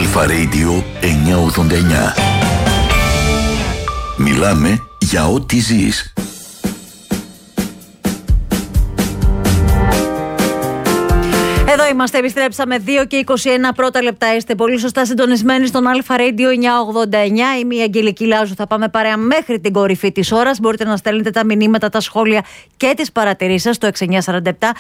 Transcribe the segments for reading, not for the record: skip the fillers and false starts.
Αλφα Radio 989. Μιλάμε για ό,τι ζεις. Εδώ είμαστε, επιστρέψαμε 2 και 21 πρώτα λεπτά. Είστε πολύ σωστά συντονισμένοι στον Αλφα Radio 989. Είμαι η Αγγελική Λάζου. Θα πάμε παρέα μέχρι την κορυφή της ώρας. Μπορείτε να στέλνετε τα μηνύματα, τα σχόλια και τις παρατηρήσεις στο 6947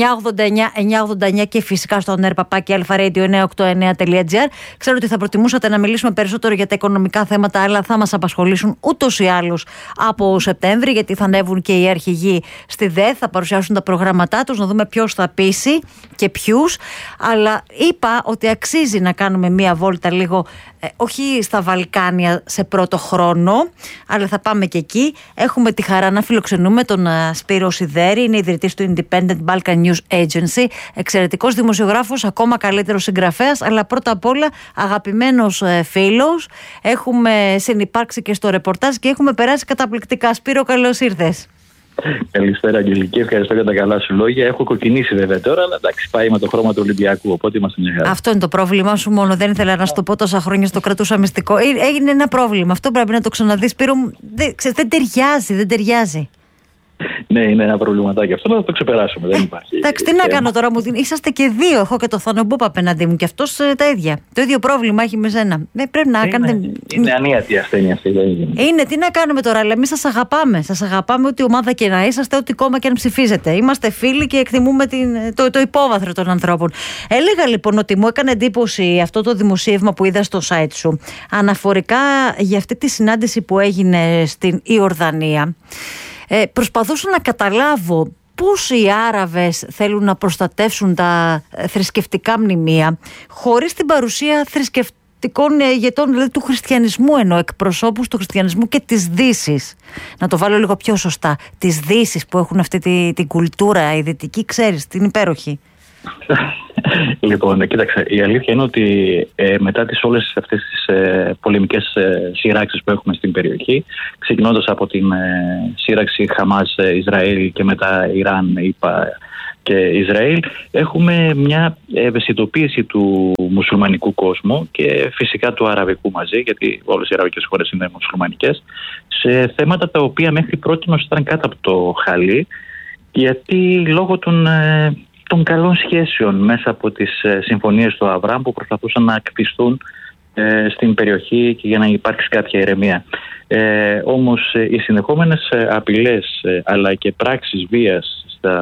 989 και φυσικά στο nerpapaki-alfaradio989.gr. Ξέρω ότι θα προτιμούσατε να μιλήσουμε περισσότερο για τα οικονομικά θέματα, αλλά θα μας απασχολήσουν ούτως ή άλλως από Σεπτέμβρη, γιατί θα ανέβουν και οι αρχηγοί στη ΔΕΘ, θα παρουσιάσουν τα προγράμματά τους, να δούμε ποιος θα πείσει και ποιους. Αλλά είπα ότι αξίζει να κάνουμε μία βόλτα λίγο, όχι στα Βαλκάνια σε πρώτο χρόνο, αλλά θα πάμε και εκεί. Έχουμε τη χαρά να φιλοξενούμε τον Σπύρο Σιδέρη, είναι ιδρυτής του Independent Balkan News Agency, εξαιρετικός δημοσιογράφος, ακόμα καλύτερος συγγραφέας, αλλά πρώτα απ' όλα αγαπημένος φίλος. Έχουμε συνυπάρξει και στο ρεπορτάζ και έχουμε περάσει καταπληκτικά. Σπύρο, καλώς ήρθες. Καλησπέρα, Αγγελική. Ευχαριστώ για τα καλά σου λόγια. Έχω κοκκινήσει βέβαια τώρα, αλλά εντάξει, πάει με το χρώμα του Ολυμπιακού. Οπότε είμαστε μια χαρά. Αυτό είναι το πρόβλημά σου μόνο. Δεν ήθελα να σου το πω τόσα χρόνια, στο κρατούσα μυστικό. Έγινε ένα πρόβλημα. Αυτό πρέπει να το ξαναδείς, Σπύρο. Δεν ταιριάζει. Ναι, είναι ένα προβληματάκι αυτό, αλλά θα το ξεπεράσουμε. Δεν υπάρχει. Εντάξει, τι να κάνω τώρα, είσαστε και δύο. Έχω και το Θανομπόπ απέναντί μου και αυτός τα ίδια. Το ίδιο πρόβλημα έχει με σένα. Πρέπει να κάνετε. Είναι ανίατη η ασθένεια αυτή. Είναι, τι να κάνουμε τώρα, αλλά εμείς σας αγαπάμε. Σας αγαπάμε, ό,τι ομάδα και να είσαστε, ό,τι κόμμα και αν ψηφίζετε. Είμαστε φίλοι και εκτιμούμε το υπόβαθρο των ανθρώπων. Έλεγα λοιπόν ότι μου έκανε εντύπωση αυτό το δημοσίευμα που είδα στο site σου, αναφορικά για αυτή τη συνάντηση που έγινε στην Ιορδανία. Προσπαθούσα να καταλάβω πώς οι Άραβες θέλουν να προστατεύσουν τα θρησκευτικά μνημεία χωρίς την παρουσία θρησκευτικών ηγετών, δηλαδή του χριστιανισμού, ενώ εκπροσώπους του χριστιανισμού και της Δύσης. Να το βάλω λίγο πιο σωστά, της Δύσης που έχουν αυτή την κουλτούρα, η δυτική, ξέρεις, την υπέροχη. Λοιπόν, κοίταξε, η αλήθεια είναι ότι μετά τις όλες αυτές τις πολεμικές σειράξεις που έχουμε στην περιοχή, ξεκινώντας από την σύραξη Χαμάς-Ισραήλ και μετά Ιράν, ΙΠΑ και Ισραήλ, έχουμε μια ευαισθητοποίηση του μουσουλμανικού κόσμου και φυσικά του αραβικού μαζί, γιατί όλες οι αραβικές χώρες είναι μουσουλμανικές, σε θέματα τα οποία μέχρι πρότινος ήταν κάτω από το χαλί, γιατί λόγω των καλών σχέσεων μέσα από τις συμφωνίες του Αβραάμ που προσπαθούσαν να κτιστούν στην περιοχή και για να υπάρξει κάποια ηρεμία. Όμως οι συνεχόμενες απειλές αλλά και πράξεις βίας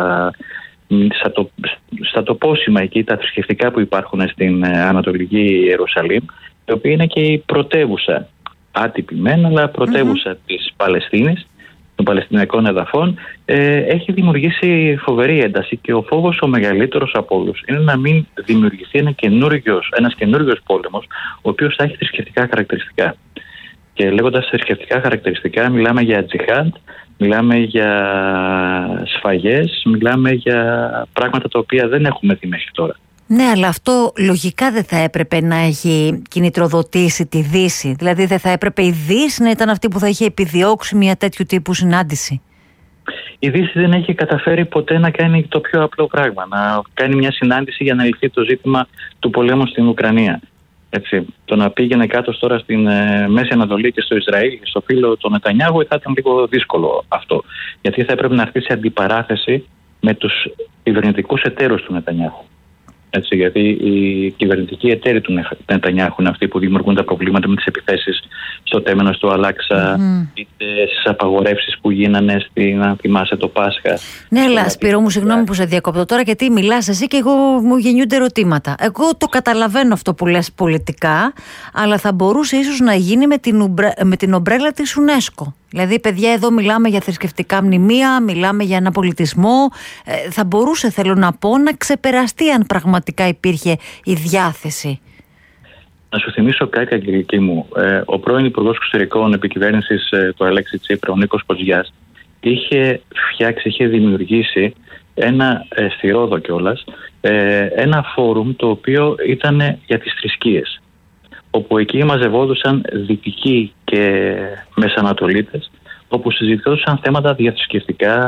στα τοπόσιμα εκεί, τα θρησκευτικά που υπάρχουν στην Ανατολική Ιερουσαλήμ, η οποία είναι και η πρωτεύουσα, άτυπη μεν, αλλά πρωτεύουσα της Παλαιστίνης, των Παλαιστινιακών εδαφών, έχει δημιουργήσει φοβερή ένταση και ο φόβος ο μεγαλύτερος από όλους είναι να μην δημιουργηθεί ένας καινούριος πόλεμος, ο οποίος θα έχει θρησκευτικά χαρακτηριστικά. Και λέγοντας θρησκευτικά χαρακτηριστικά, μιλάμε για τζιχάντ, μιλάμε για σφαγές, μιλάμε για πράγματα τα οποία δεν έχουμε δει μέχρι τώρα. Ναι, αλλά αυτό λογικά δεν θα έπρεπε να έχει κινητροδοτήσει τη Δύση. Δηλαδή δεν θα έπρεπε η Δύση να ήταν αυτή που θα είχε επιδιώξει μια τέτοιου τύπου συνάντηση. Η Δύση δεν έχει καταφέρει ποτέ να κάνει το πιο απλό πράγμα. Να κάνει μια συνάντηση για να λυθεί το ζήτημα του πολέμου στην Ουκρανία. Έτσι, το να πήγαινε κάτω τώρα στην Μέση Ανατολή και στο Ισραήλ και στο φίλο του Νετανιάχου θα ήταν λίγο δύσκολο αυτό. Γιατί θα έπρεπε να έρθει σε αντιπαράθεση με τους κυβερνητικούς εταίρους του Νετανιάχου. Έτσι, γιατί οι κυβερνητικοί εταίροι του Νετανιάχου είναι αυτοί που δημιουργούν τα προβλήματα με τις επιθέσεις στο Τέμενος του Αλάξα, είτε στις απαγορεύσεις που γίνανε αν θυμάσαι, το Πάσχα. Ναι, αλλά Σπύρο μου, συγγνώμη που σε διακόπτω τώρα, γιατί μιλάς εσύ και εγώ μου γεννιούνται ερωτήματα. Εγώ το καταλαβαίνω αυτό που λες πολιτικά, αλλά θα μπορούσε ίσως να γίνει με την ομπρέλα της UNESCO. Δηλαδή, παιδιά, εδώ μιλάμε για θρησκευτικά μνημεία, μιλάμε για ένα πολιτισμό. Θα μπορούσε, θέλω να πω, να ξεπεραστεί αν πραγματικά υπήρχε η διάθεση. Να σου θυμίσω κάτι, Αγγελική μου. Ο πρώην Υπουργός Εξωτερικών επικυβέρνησης του Αλέξη Τσίπρα, ο Νίκος Κοτζιάς, είχε δημιουργήσει στη Ρόδο κιόλας, ένα φόρουμ το οποίο ήταν για τις θρησκείες, όπου εκεί μαζευόντουσαν δυτικοί και μεσανατολίτες, όπου συζητούσαν θέματα διαθρησκευτικά,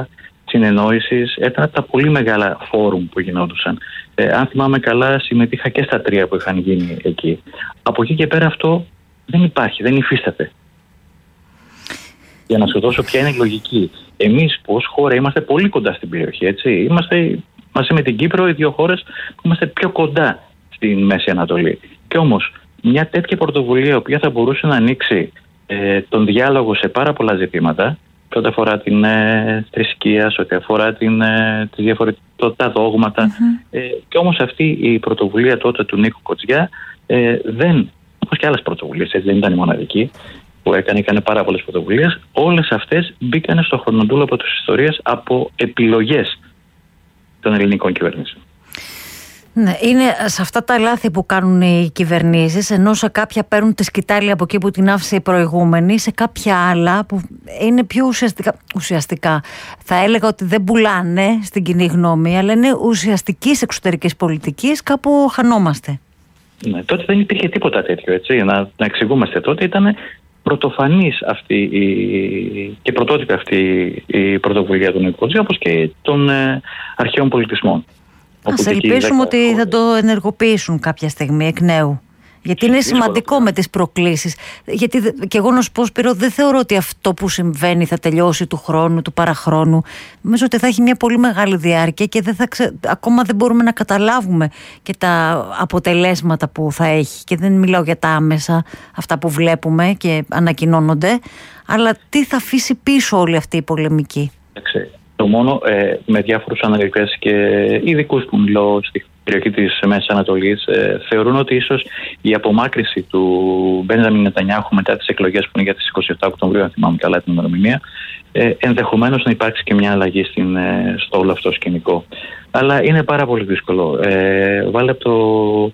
συνεννόησης. Ήταν από τα πολύ μεγάλα φόρουμ που γινόντουσαν. Αν θυμάμαι καλά, συμμετείχα και στα 3 που είχαν γίνει εκεί. Από εκεί και πέρα αυτό δεν υπάρχει, δεν υφίσταται. Για να σου δώσω ποια είναι η λογική. Εμείς που ως χώρα είμαστε πολύ κοντά στην περιοχή, έτσι. Είμαστε μαζί με την Κύπρο οι 2 χώρες που είμαστε πιο κοντά στην Μέση Ανατολή. Και όμως μια τέτοια πρωτοβουλία, η οποία θα μπορούσε να ανοίξει τον διάλογο σε πάρα πολλά ζητήματα, σε ό,τι αφορά την θρησκεία, σε ό,τι αφορά τα δόγματα. Και όμως αυτή η πρωτοβουλία τότε του Νίκου Κοτζιά δεν, όπως και άλλες πρωτοβουλίες, έτσι, δεν ήταν η μοναδική που έκανε πάρα πολλές πρωτοβουλίες, όλες αυτές μπήκαν στο χρονοτούλαπο της ιστορίας από επιλογές των ελληνικών κυβερνήσεων. Ναι, είναι σε αυτά τα λάθη που κάνουν οι κυβερνήσεις, ενώ σε κάποια παίρνουν τη σκητάλη από εκεί που την άφησε η προηγούμενη, σε κάποια άλλα που είναι πιο ουσιαστικά. Θα έλεγα ότι δεν πουλάνε στην κοινή γνώμη, αλλά είναι ουσιαστικής εξωτερικής πολιτικής, κάπου χανόμαστε. Ναι, τότε δεν υπήρχε τίποτα τέτοιο, έτσι, να εξηγούμαστε. Τότε ήταν πρωτοφανής και πρωτότυπη αυτή η πρωτοβουλία του Νίκου Κοτζιά, όπως και των αρχαίων πολιτισμών. Ας ελπίσουμε ότι θα το ενεργοποιήσουν κάποια στιγμή εκ νέου. Γιατί είναι σημαντικό με τις προκλήσεις. Γιατί και εγώ να σου πω, Σπύρο, δεν θεωρώ ότι αυτό που συμβαίνει θα τελειώσει του χρόνου, του παραχρόνου. Νομίζω ότι θα έχει μια πολύ μεγάλη διάρκεια και ακόμα δεν μπορούμε να καταλάβουμε και τα αποτελέσματα που θα έχει. Και δεν μιλάω για τα άμεσα, αυτά που βλέπουμε και ανακοινώνονται, αλλά τι θα αφήσει πίσω όλη αυτή η πολεμική. Το μόνο με διάφορους αναλυτές και ειδικούς που μιλώ στην περιοχή της Μέσης Ανατολής θεωρούν ότι ίσως η απομάκρυνση του Μπένζαμιν Νετανιάχου μετά τις εκλογές που είναι για τις 27 Οκτωβρίου, αν θυμάμαι καλά την ημερομηνία, ενδεχομένως να υπάρξει και μια αλλαγή στο όλο αυτό σκηνικό. Αλλά είναι πάρα πολύ δύσκολο. Βάλε από το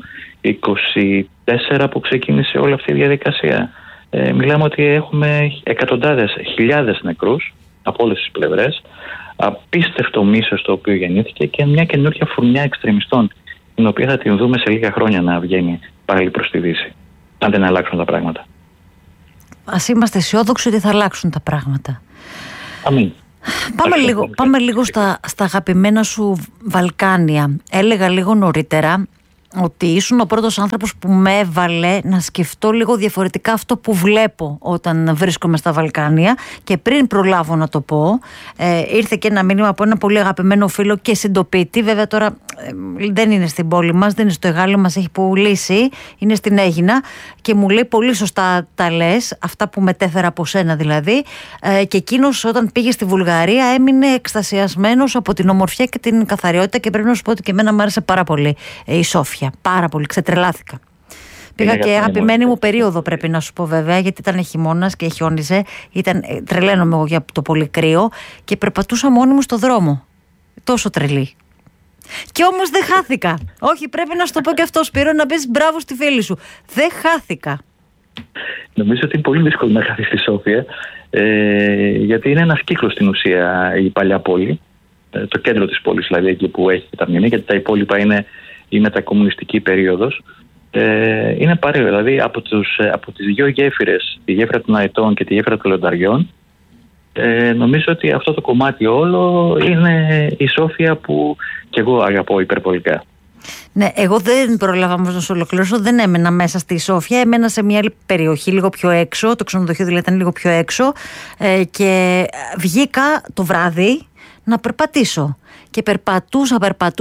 24 που ξεκίνησε όλη αυτή η διαδικασία. Μιλάμε ότι έχουμε εκατοντάδες, χιλιάδες νεκρούς από όλες τις πλευρές. Απίστευτο μίσος το οποίο γεννήθηκε και μια καινούργια φουρνιά εξτρεμιστών, την οποία θα την δούμε σε λίγα χρόνια να βγαίνει πάλι προς τη Δύση, αν δεν αλλάξουν τα πράγματα. Ας είμαστε αισιόδοξοι ότι θα αλλάξουν τα πράγματα. Αμήν. Πάμε λίγο στα αγαπημένα σου Βαλκάνια. Έλεγα λίγο νωρίτερα ότι ήσουν ο πρώτος άνθρωπος που με έβαλε να σκεφτώ λίγο διαφορετικά αυτό που βλέπω όταν βρίσκομαι στα Βαλκάνια, και πριν προλάβω να το πω ήρθε και ένα μήνυμα από ένα πολύ αγαπημένο φίλο και συντοπίτη. Βέβαια τώρα δεν είναι στην πόλη μας, δεν είναι στο Εγάλεο, μας έχει πουλήσει, είναι στην Αίγινα, και μου λέει πολύ σωστά τα λες, αυτά που μετέφερα από σένα δηλαδή, και εκείνος όταν πήγε στη Βουλγαρία έμεινε εκστασιασμένος από την ομορφιά και την καθαριότητα, και πρέπει να σου πω ότι και εμένα μου άρεσε πάρα πολύ η Σόφια. Πάρα πολύ, ξετρελάθηκα. Πήγα και αγαπημένη μου περίοδο, πρέπει να σου πω βέβαια, γιατί ήταν χειμώνας και χιόνιζε. Τρελαίνομαι εγώ για το πολύ κρύο και περπατούσα μόνη μου στο δρόμο. Τόσο τρελή. Και όμως δεν χάθηκα. Όχι, πρέπει να σου το πω και αυτό, Σπύρο, να πεις μπράβο στη φίλη σου. Δεν χάθηκα. Νομίζω ότι είναι πολύ δύσκολο να χάθεις στη Σόφια, γιατί είναι ένας κύκλος στην ουσία η παλιά πόλη. Το κέντρο της πόλης, δηλαδή εκεί που έχει τα μνημεία, γιατί τα υπόλοιπα είναι η μετακομμουνιστική περίοδος. Είναι παρέο, δηλαδή από τις δύο γέφυρες, τη γέφυρα των Αετών και τη γέφυρα των Λεονταριών, νομίζω ότι αυτό το κομμάτι όλο είναι η Σόφια που κι εγώ αγαπώ υπερβολικά. Ναι, εγώ δεν πρόλαβα όμως να σου ολοκληρώσω, δεν έμενα μέσα στη Σόφια, έμενα σε μια άλλη περιοχή λίγο πιο έξω, το ξενοδοχείο δηλαδή ήταν λίγο πιο έξω, και βγήκα το βράδυ να περπατήσω. Και περπατούσα.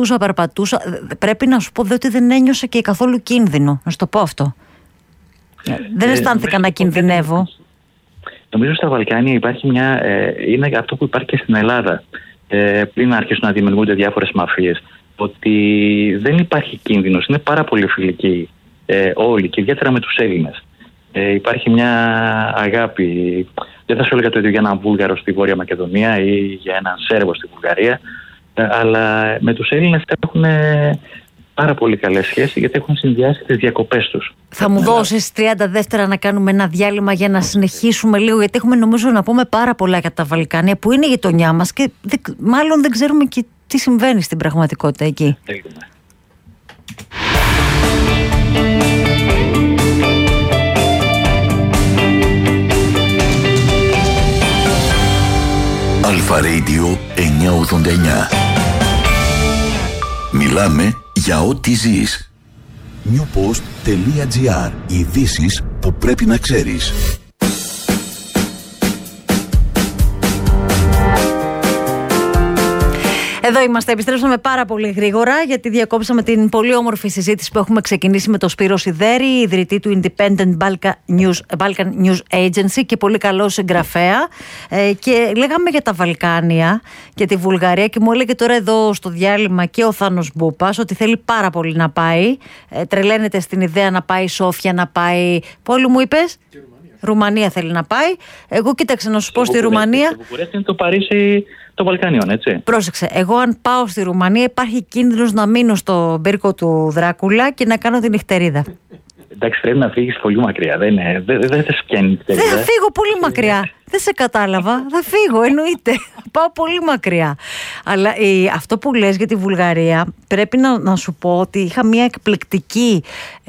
Πρέπει να σου πω ότι δεν ένιωσα και καθόλου κίνδυνο. Να σου το πω αυτό. Δεν αισθάνθηκα να κινδυνεύω. Νομίζω στα Βαλκάνια υπάρχει είναι αυτό που υπάρχει και στην Ελλάδα. Πριν να αρχίσουν να δημιουργούνται διάφορες μαφίες. Ότι δεν υπάρχει κίνδυνος. Είναι πάρα πολύ φιλικοί όλοι, και ιδιαίτερα με τους Έλληνες. Υπάρχει μια αγάπη. Δεν θα σου έλεγα το ίδιο για έναν Βούλγαρο στη Βόρεια Μακεδονία ή για έναν Σέρβο στη Βουλγαρία, αλλά με τους Έλληνες έχουν πάρα πολύ καλές σχέσεις, γιατί έχουν συνδυάσει τις διακοπές τους. Θα μου δώσεις 30 δεύτερα να κάνουμε ένα διάλειμμα για να συνεχίσουμε λίγο, γιατί έχουμε νομίζω να πούμε πάρα πολλά για τα Βαλκάνια που είναι η γειτονιά μας και μάλλον δεν ξέρουμε και τι συμβαίνει στην πραγματικότητα εκεί. Αλφα Radio 9. Μιλάμε για ό,τι ζεις. newpost.gr. Ειδήσεις που πρέπει να ξέρεις. Εδώ είμαστε, επιστρέψαμε πάρα πολύ γρήγορα γιατί διακόψαμε την πολύ όμορφη συζήτηση που έχουμε ξεκινήσει με τον Σπύρο Σιδέρη, ιδρυτή του Independent Balkan News Agency και πολύ καλό συγγραφέα, και λέγαμε για τα Βαλκάνια και τη Βουλγαρία και μου έλεγε τώρα εδώ στο διάλειμμα και ο Θάνος Μπούπας ότι θέλει πάρα πολύ να πάει, τρελαίνεται στην ιδέα να πάει Σόφια, να πάει, πόλη μου είπες? Ρουμανία θέλει να πάει. Εγώ κοίταξε να σου πω στη Ρουμανία. Το Βουκουρέστι είναι το Παρίσι των Βαλκανίων, έτσι. Πρόσεξε, εγώ αν πάω στη Ρουμανία υπάρχει κίνδυνος να μείνω στον πύρκο του Δράκουλα και να κάνω τη νυχτερίδα. Εντάξει, πρέπει να φύγεις πολύ μακριά. Δεν θα σε πιάνει η νυχτερίδα. Δεν θα φύγω πολύ μακριά. Δεν σε κατάλαβα. Θα φύγω, εννοείται. Πάω πολύ μακριά. Αλλά αυτό που λες για τη Βουλγαρία, πρέπει να σου πω ότι είχα μια εκπληκτική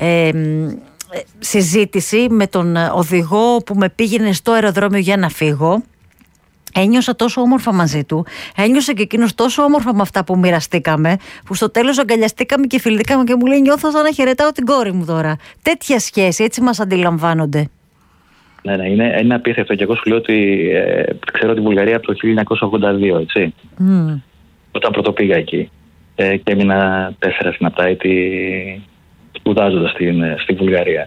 συζήτηση με τον οδηγό που με πήγαινε στο αεροδρόμιο για να φύγω. Ένιωσα τόσο όμορφα μαζί του. Ένιωσε και εκείνος τόσο όμορφα με αυτά που μοιραστήκαμε, που στο τέλος αγκαλιαστήκαμε και φιληθήκαμε και μου λέει: νιώθω σαν να χαιρετάω την κόρη μου τώρα. Τέτοια σχέση, έτσι μας αντιλαμβάνονται. Ναι, είναι απίστευτο. Και εγώ σου λέω ότι ξέρω τη Βουλγαρία από το 1982, έτσι. Όταν πρώτο πήγα εκεί. Και έμεινα 4 συναπτά έτη σπουδάζοντας στη Βουλγαρία.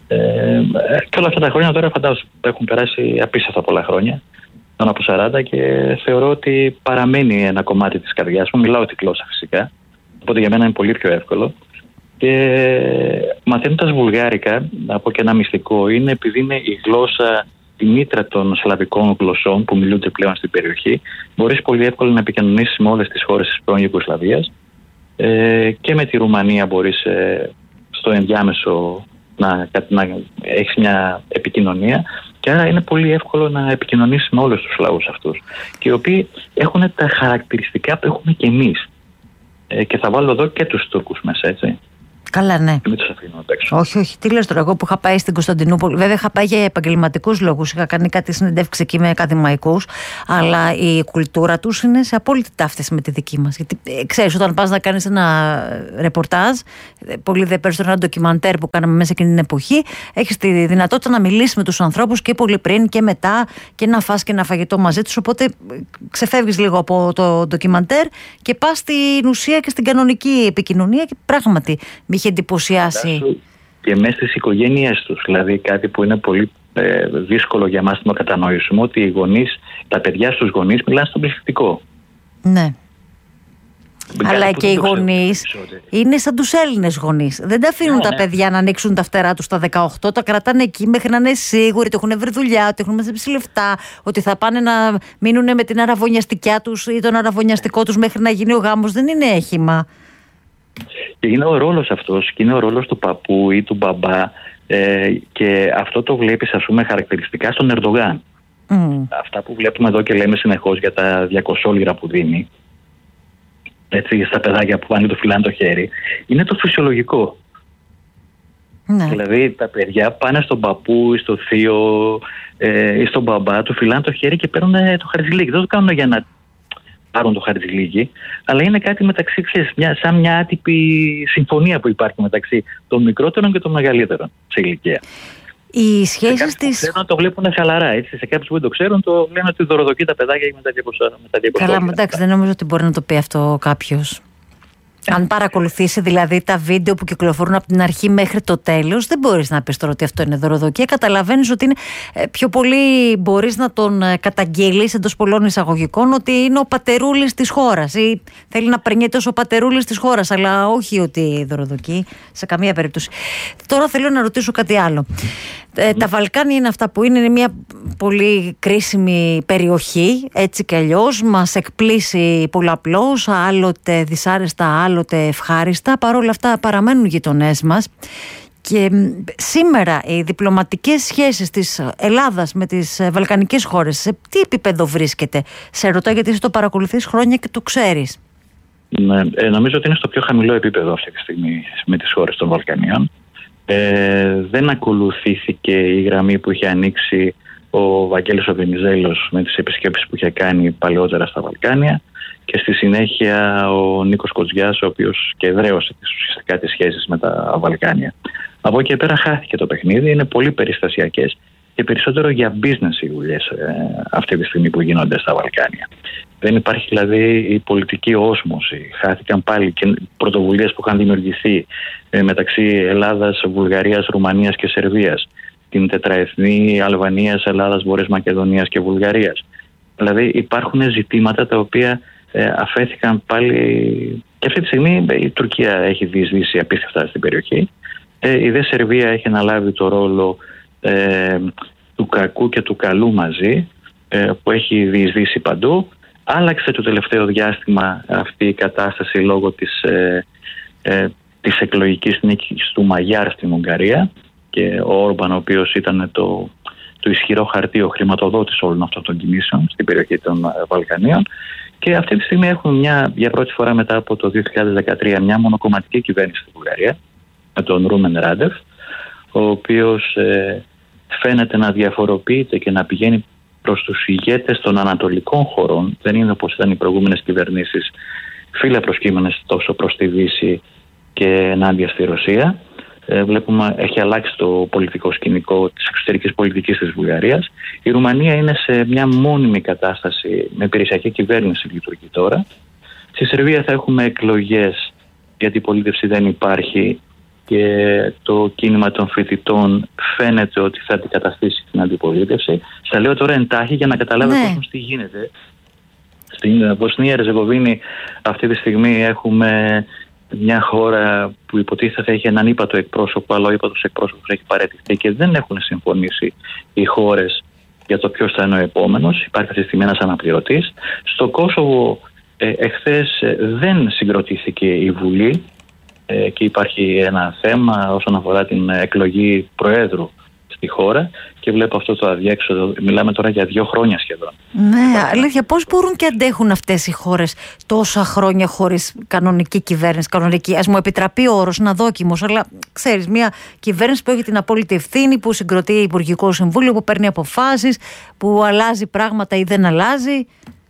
Και όλα αυτά τα χρόνια τώρα φαντάζομαι έχουν περάσει απίστευτα πολλά χρόνια. Από 40 και θεωρώ ότι παραμένει ένα κομμάτι της καρδιάς μου. Μιλάω τη γλώσσα φυσικά, οπότε για μένα είναι πολύ πιο εύκολο. Και μαθαίνοντας βουλγάρικα, να πω και ένα μυστικό, είναι επειδή είναι η γλώσσα, η μήτρα των σλαβικών γλωσσών που μιλούνται πλέον στην περιοχή, μπορείς πολύ εύκολα να επικοινωνήσεις με όλες τις χώρες της πρώην Ιουγκοσλαβίας, και με τη Ρουμανία μπορείς στο ενδιάμεσο να έχεις μια επικοινωνία. Και άρα είναι πολύ εύκολο να επικοινωνήσεις με όλους τους λαούς αυτούς, και οι οποίοι έχουν τα χαρακτηριστικά που έχουμε και εμείς. Και θα βάλω εδώ και τους Τούρκους μέσα, έτσι. Καλά, ναι. Μην τους αφήνω απ' έξω. Όχι. Τι λες τώρα, εγώ που είχα πάει στην Κωνσταντινούπολη, βέβαια είχα πάει για επαγγελματικούς λόγους, είχα κάνει κάτι συνεντεύξη εκεί με ακαδημαϊκούς, αλλά η κουλτούρα τους είναι σε απόλυτη ταύτιση με τη δική μας. Γιατί ξέρεις, όταν πας να κάνεις ένα ρεπορτάζ, πολύ δε περισσότερο ένα ντοκιμαντέρ που κάναμε μέσα εκείνη την εποχή, έχεις τη δυνατότητα να μιλήσεις με τους ανθρώπους και πολύ πριν και μετά και να φας και ένα φαγητό μαζί τους. Οπότε ξεφεύγεις λίγο από το ντοκιμαντέρ και πας στην ουσία και στην κανονική επικοινωνία και πράγματι. Με είχε εντυπωσιάσει. Και μέσα στις οικογένειές τους. Δηλαδή κάτι που είναι πολύ δύσκολο για μας να κατανοήσουμε, ότι οι γονείς, τα παιδιά στους γονείς μιλάνε στον πληθυντικό. Ναι. Αλλά και οι γονείς είναι σαν τους Έλληνες γονείς. Δεν τα αφήνουν τα παιδιά να ανοίξουν τα φτερά τους στα 18, τα κρατάνε εκεί μέχρι να είναι σίγουροι ότι έχουν βρει δουλειά, ότι έχουν μαζέψει λεφτά, ότι θα πάνε να μείνουν με την αραβωνιαστικιά τους ή τον αραβωνιαστικό τους μέχρι να γίνει ο γάμος. Δεν είναι όχημα. Και είναι ο ρόλος αυτός, και είναι ο ρόλος του παππού ή του μπαμπά, και αυτό το βλέπεις, ας πούμε, χαρακτηριστικά στον Ερντογάν. Αυτά που βλέπουμε εδώ και λέμε συνεχώς για τα 200 λίρα που δίνει, έτσι, στα παιδάκια που πάνε το φυλάνε το χέρι, είναι το φυσιολογικό. Ναι. Δηλαδή τα παιδιά πάνε στον παππού ή στο θείο ή στον μπαμπά, του φυλάνε το χέρι και παίρνουν το χαρτζηλίκι. Δεν το κάνουν για να πάρουν το χαρτζηλίκι, αλλά είναι κάτι μεταξύ, σαν μια άτυπη συμφωνία που υπάρχει μεταξύ των μικρότερων και των μεγαλύτερων σε ηλικία. Οι σχέσεις της. Ξέρουν, το βλέπουν χαλαρά, έτσι. Σε κάποιους που δεν το ξέρουν, το λένε ότι δωροδοκεί τα παιδάκια με τα 200. Καλά, εντάξει, δεν νομίζω ότι μπορεί να το πει αυτό κάποιος. Αν παρακολουθήσει δηλαδή τα βίντεο που κυκλοφορούν από την αρχή μέχρι το τέλος, δεν μπορείς να πεις τώρα ότι αυτό είναι δωροδοκία. Καταλαβαίνεις ότι είναι πιο πολύ, μπορείς να τον καταγγείλεις εντός πολλών εισαγωγικών ότι είναι ο πατερούλης της χώρας ή θέλει να περνιέται ως ο πατερούλης της χώρας, αλλά όχι ότι δωροδοκεί σε καμία περίπτωση. Τώρα θέλω να ρωτήσω κάτι άλλο. Τα Βαλκάνια είναι αυτά που είναι μια πολύ κρίσιμη περιοχή, έτσι κι αλλιώς. Μας εκπλήσει πολλαπλώς, άλλοτε δυσάρεστα, άλλοτε ευχάριστα. Παρ' όλα αυτά παραμένουν γειτονές μας. Και σήμερα οι διπλωματικές σχέσεις της Ελλάδας με τις βαλκανικές χώρες, σε τι επίπεδο βρίσκεται? Σε ρωτάω γιατί εσύ το παρακολουθείς χρόνια και το ξέρεις. Ναι, νομίζω ότι είναι στο πιο χαμηλό επίπεδο αυτή τη στιγμή με τις χώρες των Βαλκανίων. Δεν ακολουθήθηκε η γραμμή που είχε ανοίξει ο Βαγγέλης ο Βενιζέλος με τις επισκέψεις που είχε κάνει παλαιότερα στα Βαλκάνια και στη συνέχεια ο Νίκος Κοτζιάς, ο οποίος και εδραίωσε ουσιαστικά τις σχέσεις με τα Βαλκάνια. Από εκεί και πέρα χάθηκε το παιχνίδι, είναι πολύ περιστασιακές και περισσότερο για business οι δουλειές αυτή τη στιγμή που γίνονται στα Βαλκάνια. Δεν υπάρχει δηλαδή η πολιτική όσμωση. Χάθηκαν πάλι και πρωτοβουλίες που είχαν δημιουργηθεί μεταξύ Ελλάδας, Βουλγαρίας, Ρουμανίας και Σερβίας. Την τετραεθνή Αλβανίας, Ελλάδας, Βόρειας Μακεδονίας και Βουλγαρίας. Δηλαδή υπάρχουν ζητήματα τα οποία αφέθηκαν πάλι. Και αυτή τη στιγμή η Τουρκία έχει διεισδύσει απίστευτα στην περιοχή. Η δε Σερβία έχει αναλάβει το ρόλο του κακού και του καλού μαζί, που έχει διεισδύσει παντού. Άλλαξε το τελευταίο διάστημα αυτή η κατάσταση λόγω της εκλογικής νίκης του Μαγιάρ στην Ουγγαρία και ο Όρμπαν, ο οποίος ήταν το ισχυρό χαρτί, ο χρηματοδότης όλων αυτών των κινήσεων στην περιοχή των Βαλκανίων. Και αυτή τη στιγμή έχουμε για πρώτη φορά μετά από το 2013 μια μονοκομματική κυβέρνηση στην Βουλγαρία με τον Ρούμεν Ράντεφ, ο οποίος φαίνεται να διαφοροποιείται και να πηγαίνει προς τους ηγέτες των ανατολικών χωρών. Δεν είναι όπως ήταν οι προηγούμενες κυβερνήσεις φύλλα προσκύμενες τόσο προς τη Δύση και ενάντια στη Ρωσία. Βλέπουμε έχει αλλάξει το πολιτικό σκηνικό της εξωτερικής πολιτικής της Βουλγαρίας. Η Ρουμανία είναι σε μια μόνιμη κατάσταση με υπηρεσιακή κυβέρνηση λειτουργεί τώρα. Στη Σερβία θα έχουμε εκλογές γιατί η πολίτευση δεν υπάρχει και το κίνημα των φοιτητών φαίνεται ότι θα αντικαταστήσει την αντιπολίτευση. Στα λέω τώρα εντάχει για να καταλάβει κόσμος τι γίνεται. Στην Βοσνία Ερζεγοβίνη αυτή τη στιγμή έχουμε μια χώρα που υποτίθεται θα έχει έναν ύπατο εκπρόσωπο, αλλά ο ύπατος εκπρόσωπος έχει παραιτηθεί και δεν έχουν συμφωνήσει οι χώρες για το ποιος θα είναι ο επόμενος. Υπάρχει αυτή τη στιγμή ένας αναπληρωτής. Στο Κόσοβο εχθές δεν συγκροτήθηκε η Βουλή και υπάρχει ένα θέμα όσον αφορά την εκλογή προέδρου στη χώρα και βλέπω αυτό το αδιέξοδο. Μιλάμε τώρα για 2 χρόνια σχεδόν. Ναι, αλήθεια. Πώς μπορούν και αντέχουν αυτές οι χώρες τόσα χρόνια χωρίς κανονική κυβέρνηση, κανονική? Ας μου επιτραπεί ο όρος, να δόκιμος, αλλά ξέρεις, μια κυβέρνηση που έχει την απόλυτη ευθύνη, που συγκροτεί Υπουργικό Συμβούλιο, που παίρνει αποφάσεις, που αλλάζει πράγματα ή δεν αλλάζει.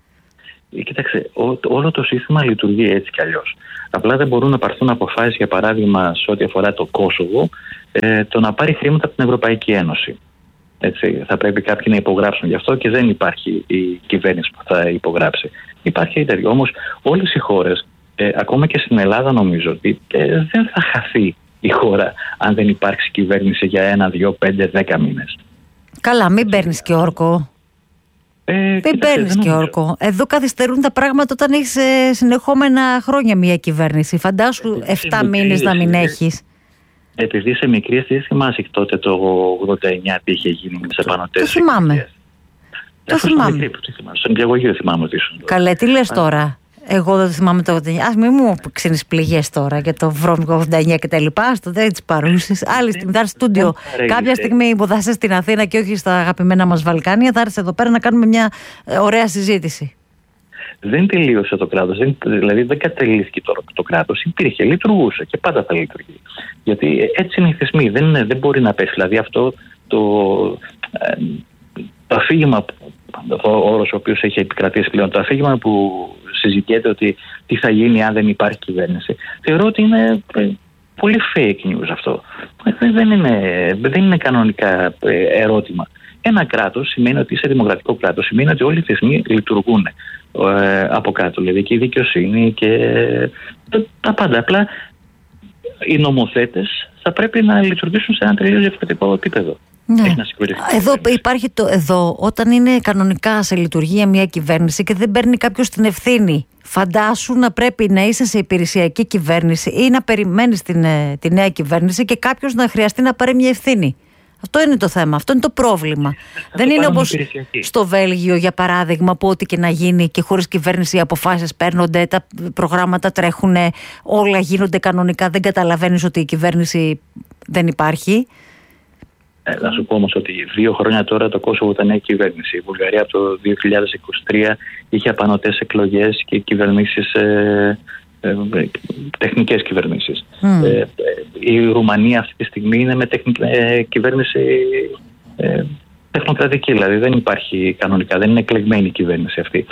Κοίταξε, όλο το σύστημα λειτουργεί έτσι κι αλλιώς. Απλά δεν μπορούν να πάρθουν αποφάσεις, για παράδειγμα, σε ό,τι αφορά το Κόσοβο, το να πάρει χρήματα από την Ευρωπαϊκή Ένωση. Έτσι, θα πρέπει κάποιοι να υπογράψουν γι' αυτό και δεν υπάρχει η κυβέρνηση που θα υπογράψει. Υπάρχει η τέτοια. Όμως όλες οι χώρες, ακόμα και στην Ελλάδα, νομίζω ότι δεν θα χαθεί η χώρα αν δεν υπάρξει κυβέρνηση για 1, 2, 5, 10 μήνες. Καλά, μην παίρνεις και όρκο. Δεν παίρνεις και όρκο. Εδώ καθυστερούν τα πράγματα όταν έχεις συνεχόμενα χρόνια μια κυβέρνηση. Φαντάσου 7 μήνες να μην έχεις. Επειδή είσαι μικρή, εσύ θυμάσαι τότε το 89 τι είχε γίνει με τις επανωτές. Το θυμάμαι. Το θυμάμαι. Στον διαγωγείο θυμάμαι ότι ήσουν. Καλέ, τι λες τώρα? Εγώ δεν θυμάμαι το 89. Ας μην μου ξύνεις πληγές τώρα για το βρώμικο 89 και τα λοιπά. Στο δεν τις παρούσεις. Άλλη στιγμή θα έρθει στούντιο. Κάποια στιγμή που θα είσαι στην Αθήνα και όχι στα αγαπημένα μας Βαλκάνια, θα έρθει εδώ πέρα να κάνουμε μια ωραία συζήτηση. Δεν τελείωσε το κράτος. Δηλαδή δεν κατελήθηκε το κράτος. Υπήρχε, λειτουργούσε και πάντα θα λειτουργεί. Γιατί έτσι είναι οι θεσμοί. Δεν μπορεί να πέσει. Δηλαδή αυτό το αφήγημα, ο όρος ο οποίος έχει επικρατήσει πλέον, το αφήγημα που συζητιέται ότι τι θα γίνει αν δεν υπάρχει κυβέρνηση, θεωρώ ότι είναι πολύ fake news αυτό. Δεν είναι κανονικά ερώτημα. Ένα κράτος σημαίνει ότι είσαι δημοκρατικό κράτος, σημαίνει ότι όλοι οι θεσμοί λειτουργούν από κάτω, δηλαδή και η δικαιοσύνη και τα πάντα. Απλά οι νομοθέτες θα πρέπει να λειτουργήσουν σε ένα τελείως διαφορετικό επίπεδο. Ναι. Εδώ υπάρχει εδώ, όταν είναι κανονικά σε λειτουργία μια κυβέρνηση και δεν παίρνει κάποιος την ευθύνη. Φαντάσου να πρέπει να είσαι σε υπηρεσιακή κυβέρνηση ή να περιμένεις τη νέα κυβέρνηση και κάποιος να χρειαστεί να πάρει μια ευθύνη. Αυτό είναι το θέμα, αυτό είναι το πρόβλημα. Δεν είναι όπως στο Βέλγιο, για παράδειγμα, που ό,τι και να γίνει και χωρίς κυβέρνηση οι αποφάσεις παίρνονται, τα προγράμματα τρέχουν, όλα γίνονται κανονικά, δεν καταλαβαίνεις ότι η κυβέρνηση δεν υπάρχει. Να σου πω όμως ότι 2 χρόνια τώρα το Κόσοβο ήταν νέα κυβέρνηση. Η Βουλγαρία από το 2023 είχε απανωτές εκλογές και κυβερνήσεις, τεχνικές κυβερνήσεις. Η Ρουμανία αυτή τη στιγμή είναι με κυβέρνηση τεχνοκρατική, δηλαδή δεν υπάρχει κανονικά, δεν είναι εκλεγμένη η κυβέρνηση αυτή.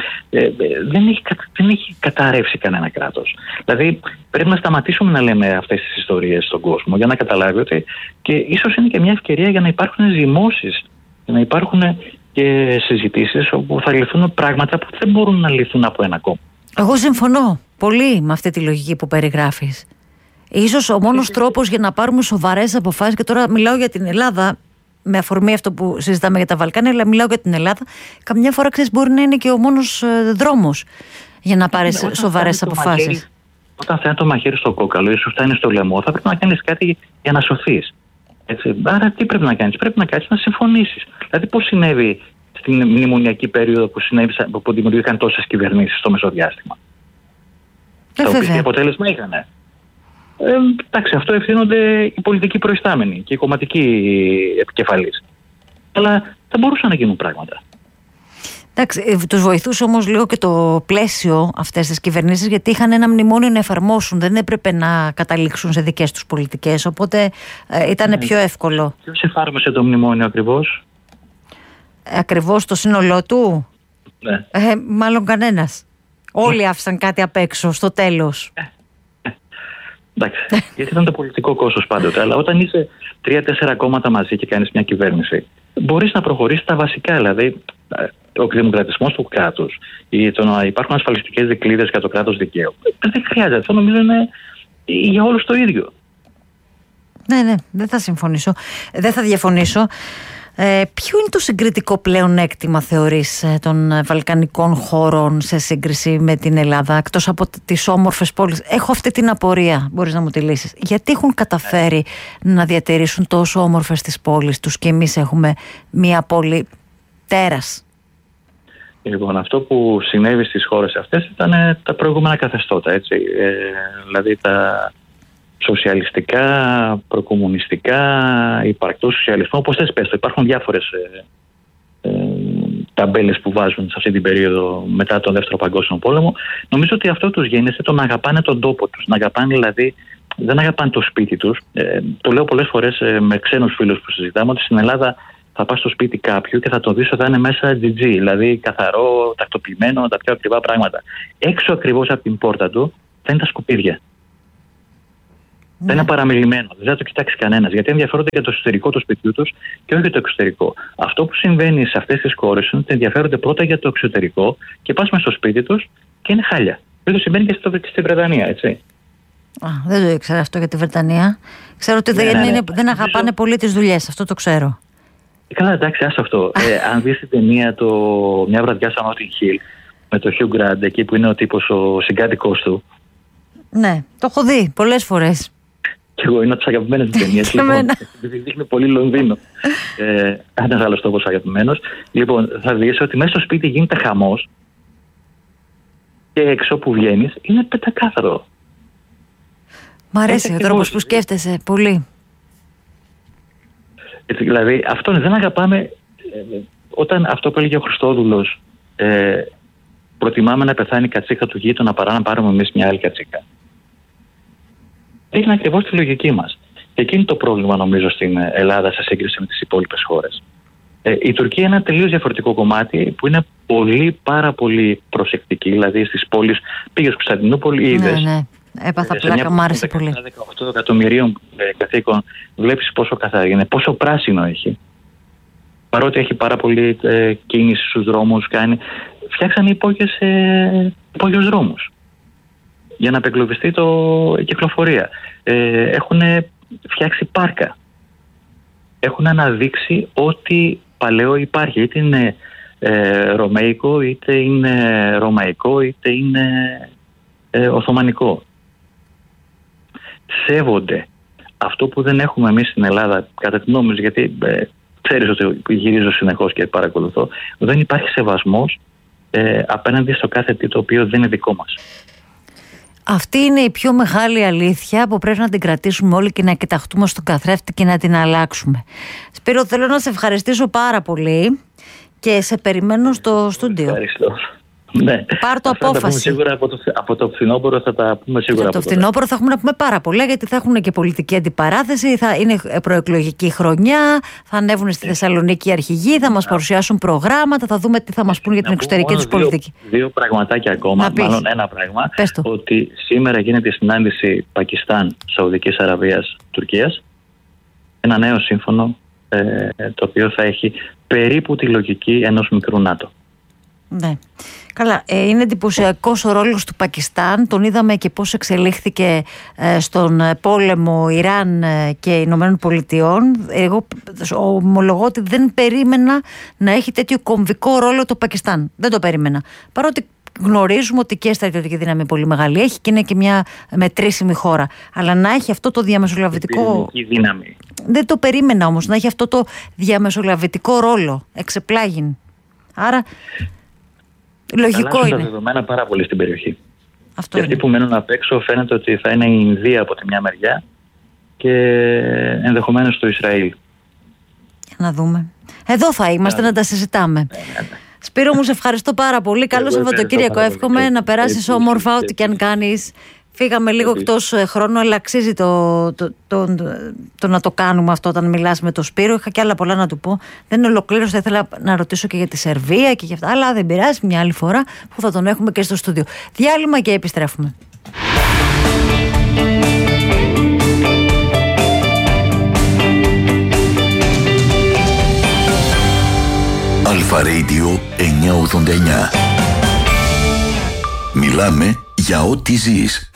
Δεν έχει καταρρεύσει κανένα κράτος. Δηλαδή πρέπει να σταματήσουμε να λέμε αυτές τις ιστορίες στον κόσμο για να καταλάβει ότι και ίσως είναι και μια ευκαιρία για να υπάρχουν ζυμώσεις, για να υπάρχουν και συζητήσεις όπου θα λυθούν πράγματα που δεν μπορούν να λυθούν από ένα κόμμα. Εγώ συμφωνώ πολύ με αυτή τη λογική που περιγράφεις. Ίσως ο μόνος τρόπος για να πάρουμε σοβαρές αποφάσεις, και τώρα μιλάω για την Ελλάδα, με αφορμή αυτό που συζητάμε για τα Βαλκάνια, αλλά μιλάω για την Ελλάδα, καμιά φορά ξέρεις μπορεί να είναι και ο μόνος δρόμος για να πάρεις σοβαρές αποφάσεις. Όταν φτάνει το μαχαίρι στο κόκαλο ή σου φτάνει στο λαιμό, θα πρέπει να κάνεις κάτι για να σωθείς. Άρα τι πρέπει να κάνεις? Πρέπει να κάνεις να συμφωνήσεις. Δηλαδή πώς συνέβη στην μνημονιακή περίοδο που δημιουργήθηκαν τόσες κυβερνήσεις στο μεσοδιάστημα? Τα οποία τι αποτέλεσμα είχαν? Εντάξει, αυτό ευθύνονται οι πολιτικοί προϊστάμενοι και οι κομματικοί επικεφαλείς. Αλλά θα μπορούσαν να γίνουν πράγματα. Εντάξει, τους βοηθούσε όμως λίγο και το πλαίσιο αυτές τις κυβερνήσεις, γιατί είχαν ένα μνημόνιο να εφαρμόσουν. Δεν έπρεπε να καταλήξουν σε δικές τους πολιτικές. Οπότε ήταν πιο εύκολο. Ποιος εφάρμοσε το μνημόνιο ακριβώς? Ακριβώς το σύνολό του? Ναι. Μάλλον κανένας. Όλοι άφησαν κάτι απ' έξω στο τέλος. Εντάξει, γιατί ήταν το πολιτικό κόστος πάντοτε. Αλλά όταν είσαι 3-4 κόμματα μαζί και κάνεις μια κυβέρνηση, μπορείς να προχωρήσεις τα βασικά. Δηλαδή, ο εκδημοκρατισμός του κράτους ή το να υπάρχουν ασφαλιστικές δικλείδες για το κράτος δικαίου. Δεν χρειάζεται. Αυτό νομίζω είναι για όλους το ίδιο. Ναι, δεν θα συμφωνήσω. Δεν θα διαφωνήσω. Ποιο είναι το συγκριτικό πλεονέκτημα, θεωρείς, των βαλκανικών χωρών σε σύγκριση με την Ελλάδα, εκτός από τις όμορφες πόλεις? Έχω αυτή την απορία, μπορείς να μου τη λύσεις. Γιατί έχουν καταφέρει να διατηρήσουν τόσο όμορφες τις πόλεις τους και εμείς έχουμε μία πόλη τέρας? Λοιπόν, αυτό που συνέβη στις χώρες αυτές ήταν τα προηγούμενα καθεστώτα, έτσι. Δηλαδή τα σοσιαλιστικά, προκομμουνιστικά, υπαρκτό σοσιαλισμό, όπως θες πες το. Υπάρχουν διάφορες ταμπέλες που βάζουν σε αυτή την περίοδο μετά τον Δεύτερο Παγκόσμιο Πόλεμο. Νομίζω ότι αυτό τους γέννησε το να αγαπάνε τον τόπο τους. Να αγαπάνε, δηλαδή, δεν αγαπάνε το σπίτι τους. Το λέω πολλές φορές με ξένους φίλους που συζητάμε, ότι στην Ελλάδα θα πας στο σπίτι κάποιου και θα το δεις ότι θα είναι μέσα GG, δηλαδή καθαρό, τακτοποιημένο, τα πιο ακριβά πράγματα. Έξω ακριβώς από την πόρτα του θα είναι τα σκουπίδια. Θα είναι παραμελημένο. Δεν θα το κοιτάξει κανένας. Γιατί ενδιαφέρονται για το εσωτερικό του σπιτιού τους και όχι για το εξωτερικό. Αυτό που συμβαίνει σε αυτές τις χώρες είναι ότι ενδιαφέρονται πρώτα για το εξωτερικό και πας μες στο σπίτι τους και είναι χάλια. Αυτό συμβαίνει και στη Βρετανία, έτσι. Δεν το ήξερα αυτό για τη Βρετανία. Ξέρω ότι δεν αγαπάνε πολύ τις δουλειές. Αυτό το ξέρω. Καλά, εντάξει, άσο αυτό. Αν δεις την ταινία Μια βραδιά στο Notting Hill με το Hugh Grant, εκεί που είναι ο τύπος ο συγκάτοικός του. Ναι, το έχω δει πολλές φορές. Και εγώ είναι από τις αγαπημένες μου ταινίες. Λοιπόν, δείχνει πολύ Λονδίνο. Ένας άλλος τόπος αγαπημένος. Λοιπόν, θα δεις ότι μέσα στο σπίτι γίνεται χαμός και έξω που βγαίνεις είναι πεντακάθαρο. Μ' αρέσει ο τρόπος που σκέφτεσαι πολύ. Δηλαδή, αυτό δεν αγαπάμε. Όταν αυτό που έλεγε ο Χριστόδουλος, προτιμάμε να πεθάνει η κατσίκα του γείτονα παρά να πάρουμε εμείς μια άλλη κατσίκα. Δείχνει ακριβώς τη λογική μας. Και εκεί είναι το πρόβλημα, νομίζω, στην Ελλάδα σε σύγκριση με τις υπόλοιπες χώρες. Η Τουρκία είναι ένα τελείως διαφορετικό κομμάτι που είναι πάρα πολύ προσεκτική. Δηλαδή στις πόλεις, πήγες στο Κωνσταντινούπολη, είδες. Ναι. Έπαθα πλάκα, μ' άρεσε πολύ. 18 εκατομμυρίων κατοίκων, βλέπεις πόσο καθαρή είναι, πόσο πράσινο έχει. Παρότι έχει πάρα πολύ κίνηση στους δρόμους, φτιάξανε υπόγειους δρόμους για να απεγκλωβιστεί η κυκλοφορία. Έχουν φτιάξει πάρκα. Έχουν αναδείξει ό,τι παλαιό υπάρχει. Είτε είναι ρωμαϊκό, είτε είναι ρωμαϊκό, είτε είναι οθωμανικό. Σέβονται αυτό που δεν έχουμε εμείς στην Ελλάδα, κατά την νόμιση, γιατί ξέρεις ότι γυρίζω συνεχώς και παρακολουθώ. Δεν υπάρχει σεβασμός απέναντι στο κάθε τι το οποίο δεν είναι δικό μας. Αυτή είναι η πιο μεγάλη αλήθεια που πρέπει να την κρατήσουμε όλοι και να κοιταχτούμε στον καθρέφτη και να την αλλάξουμε. Σπύρο, θέλω να σε ευχαριστήσω πάρα πολύ και σε περιμένω στο στούντιο. Ευχαριστώ. Ναι. Πάρ' το απόφαση. Θα τα πούμε σίγουρα από το φθινόπωρο, θα τα πούμε σίγουρα. Από το φθινόπωρο θα έχουμε να πούμε πάρα πολλά, γιατί θα έχουν και πολιτική αντιπαράθεση, θα είναι προεκλογική χρονιά, θα ανέβουν στη Θεσσαλονίκη οι αρχηγοί, θα μας παρουσιάσουν προγράμματα, θα δούμε τι θα μας πούν για την εξωτερική τους πολιτική. Δύο πραγματάκια ακόμα, μάλλον ένα πράγμα. Ότι σήμερα γίνεται η συνάντηση Πακιστάν, Σαουδικής Αραβίας, Τουρκίας. Ένα νέο σύμφωνο, το οποίο θα έχει περίπου τη λογική ενός μικρού ΝΑΤΟ. Ναι. Καλά, είναι εντυπωσιακός ο ρόλος του Πακιστάν. Τον είδαμε και πώς εξελίχθηκε στον πόλεμο Ιράν και Ηνωμένων Πολιτειών. Εγώ ομολογώ ότι δεν περίμενα να έχει τέτοιο κομβικό ρόλο το Πακιστάν. Δεν το περίμενα. Παρότι γνωρίζουμε ότι και στρατιωτική δύναμη πολύ μεγάλη έχει και είναι και μια μετρήσιμη χώρα. Αλλά να έχει αυτό το διαμεσολαβητικό. Δύναμη. Δεν το περίμενα όμως να έχει αυτό το διαμεσολαβητικό ρόλο. Εξεπλάγιν. Άρα. Λογικό είναι. Τα δεδομένα πάρα πολύ στην περιοχή. Αυτό και αυτοί που μένουν απ' έξω φαίνεται ότι θα είναι η Ινδία από τη μια μεριά και ενδεχομένως το Ισραήλ. Να δούμε. Εδώ θα είμαστε να τα συζητάμε. Σπύρο μου, σε ευχαριστώ πάρα πολύ. Καλό Σαββατοκύριακο. Εύχομαι να περάσεις όμορφα ό,τι και αν κάνεις. Φύγαμε λίγο εκτός χρόνου, αλλά αξίζει το να το κάνουμε αυτό όταν μιλάς με τον Σπύρο. Είχα και άλλα πολλά να του πω. Δεν ολοκλήρωσα, ήθελα να ρωτήσω και για τη Σερβία και για αυτά. Αλλά δεν πειράζει, μια άλλη φορά που θα τον έχουμε και στο στούντιο. Διάλειμμα και επιστρέφουμε. Αλφα Radio 989. Μιλάμε για ό,τι ζεις.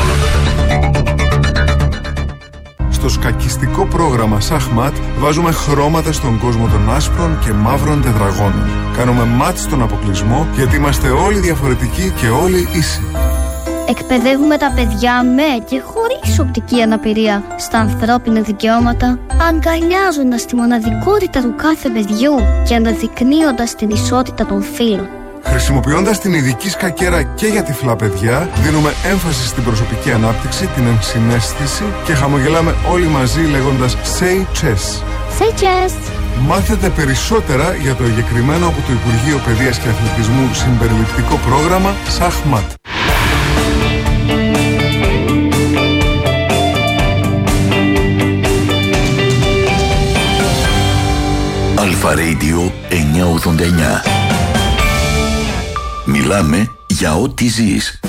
Στο σκακιστικό πρόγραμμα Σαχμάτ βάζουμε χρώματα στον κόσμο των άσπρων και μαύρων τετραγώνων. Κάνουμε μάτ στον αποκλεισμό, γιατί είμαστε όλοι διαφορετικοί και όλοι ίσοι. Εκπαιδεύουμε τα παιδιά με και χωρίς οπτική αναπηρία στα ανθρώπινα δικαιώματα, αγκαλιάζοντας τη μοναδικότητα του κάθε παιδιού και αναδεικνύοντας την ισότητα των φύλων. Χρησιμοποιώντας την ειδική σκακέρα και για τυφλά παιδιά, δίνουμε έμφαση στην προσωπική ανάπτυξη, την ενσυναίσθηση και χαμογελάμε όλοι μαζί λέγοντας Say Chess. Say Chess. Μάθετε περισσότερα για το εγκεκριμένο από το Υπουργείο Παιδείας και Αθλητισμού συμπεριληπτικό πρόγραμμα Σαχμάτ. Αλφα Radio 989. Μιλάμε για ό,τι ζεις.